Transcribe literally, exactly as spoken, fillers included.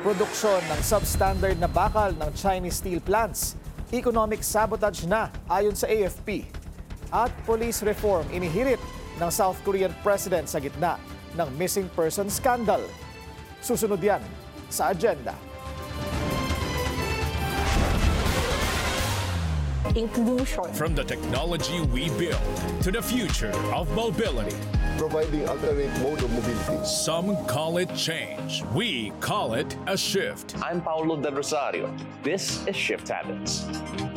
Produksyon ng substandard na bakal ng Chinese steel plants. Economic sabotage na ayon sa A F P. At police reform inihirit ng South Korean president sa gitna ng missing person scandal. Susunod yan sa agenda. Inclusion. From the technology we build to the future of mobility. Providing alternate mode of mobility. Some call it change. We call it a shift. I'm Paulo Del Rosario. This is Shift Habits.